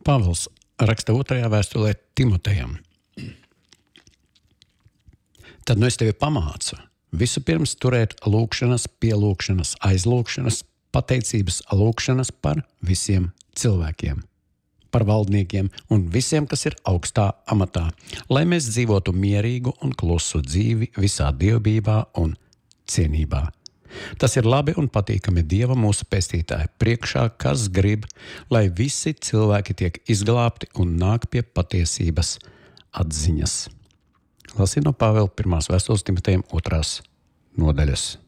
Pāvils raksta 2. vēstulē Timotejam. Tad es tevi pamācu vispirms turēt lūgšanas, pielūgšanas, aizlūgšanas, pateicības lūgšanas par visiem cilvēkiem, par valdniekiem un visiem, kas ir augstā amatā, lai mēs dzīvotu mierīgu un klusu dzīvi visā dievbībā un cienībā. Tas ir labi un patīkami Dieva mūsu pestītāja priekšā, kas grib, lai visi cilvēki tiek izglābti un nāk pie patiesības atziņas. Lasīt no Pāvila 1. vēstules Timotejam 2. nodaļas.